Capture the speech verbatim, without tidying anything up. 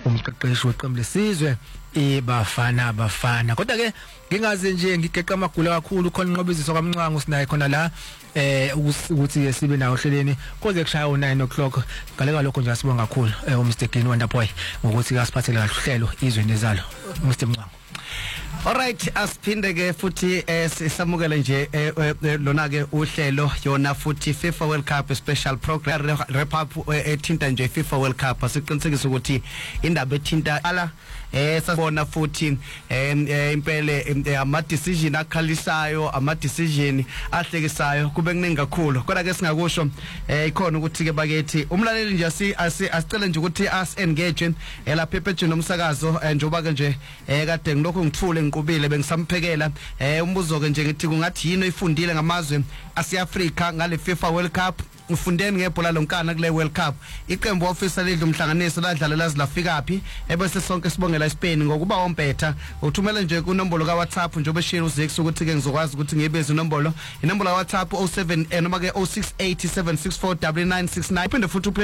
umqeqeshi weqembu lesizwe iBafana Bafana. Kodwa ke ngingaze nje ngigeqa amagula kakhulu khona inqobiziso kaMncwangu sinaye khona la eh ukuthi sibe nawo hleleni koze kushaya u-nine o'clock. Ngaleka lokho nje asibonga kakhulu eh uMr Gini Wonderboy ngokuthi kasiphathele kahle uhlelo izwe nezalo Mr Mncwangu. Alright, asiphinde ke futhi sisamukele nje lona ke uhlelo yona futhi FIFA World Cup special program wrap up ethinta nje FIFA World Cup asiqinisekisa ukuthi indaba ethinta ala eh sabona futhi impele ama decision akhalisayo ama decision ahlekisayo kube kuningi kakhulu kodwa ke singakusho ikhona ukuthi ke bakethi umlaleli nje asicela nje ukuthi as engage lapha ephethweni nomsakazo njoba ke nje kade ngilokho ngithule ngiqubile bengisamphekela umbuzo ke nje ngithi kungathi yini oyifundile ngamazwe aseAfrika ngale FIFA World Cup. Ufundeni ngebhola lonkana kule World Cup. Iqembu ofisa lidla umhlanganiso ladlala lazi lafikaphi ebese sonke sibongela iSpain ngokuba wompetha uthumela nje ku nombolo ka WhatsApp njobe share uzix ukuthi ke ngizokwazi ukuthi ngiyebeze inombolo inombolo ka WhatsApp oh seven noma ke oh six eight seven six four nine nine six nine phinde futhi